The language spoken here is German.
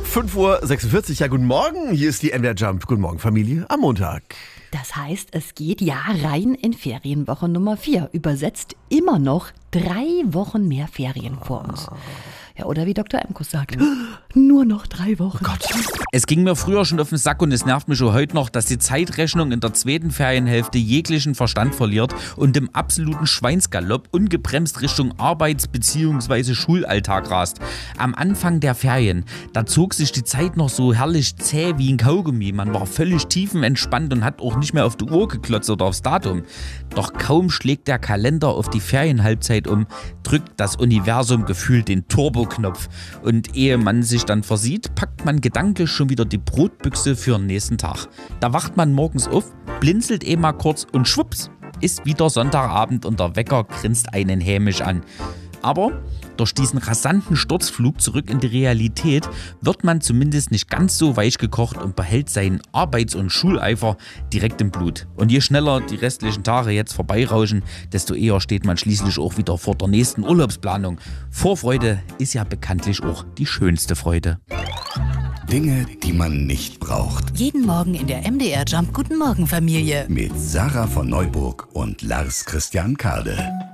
5:46 Uhr. Ja, guten Morgen. Hier ist die MDR Jump. Guten Morgen, Familie, am Montag. Das heißt, es geht ja rein in Ferienwoche Nummer 4. Übersetzt immer noch 3 Wochen mehr Ferien vor uns. Ja, oder wie Dr. Emkus sagt, nur noch 3 Wochen. Oh Gott. Es ging mir früher schon auf den Sack und es nervt mich schon heute noch, dass die Zeitrechnung in der zweiten Ferienhälfte jeglichen Verstand verliert und im absoluten Schweinsgalopp ungebremst Richtung Arbeits- bzw. Schulalltag rast. Am Anfang der Ferien, da zog sich die Zeit noch so herrlich zäh wie ein Kaugummi. Man war völlig tiefenentspannt und hat auch nicht mehr auf die Uhr geklotzt oder aufs Datum. Doch kaum schlägt der Kalender auf die Ferienhalbzeit um, drückt das Universum gefühlt den Turboknopf. Und ehe man sich dann versieht, packt man gedanklich schon wieder die Brotbüchse für den nächsten Tag. Da wacht man morgens auf, blinzelt mal kurz und schwupps, ist wieder Sonntagabend und der Wecker grinst einen hämisch an. Aber durch diesen rasanten Sturzflug zurück in die Realität wird man zumindest nicht ganz so weich gekocht und behält seinen Arbeits- und Schuleifer direkt im Blut. Und je schneller die restlichen Tage jetzt vorbeirauschen, desto eher steht man schließlich auch wieder vor der nächsten Urlaubsplanung. Vorfreude ist ja bekanntlich auch die schönste Freude. Dinge, die man nicht braucht. Jeden Morgen in der MDR Jump Guten Morgen Familie. Mit Sarah von Neuburg und Lars Christian Kade.